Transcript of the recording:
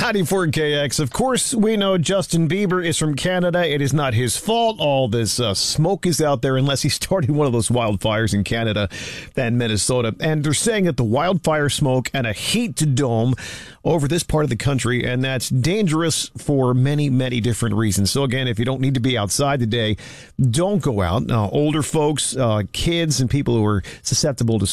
94KX. Of course, we know Justin Bieber is from Canada. It is not his fault. All this smoke is out there unless he started one of those wildfires in Canada and Minnesota. And they're saying that the wildfire smoke and a heat dome over this part of the country, and that's dangerous for many, many different reasons. So again, if you don't need to be outside today, don't go out. Older folks, kids, and people who are susceptible to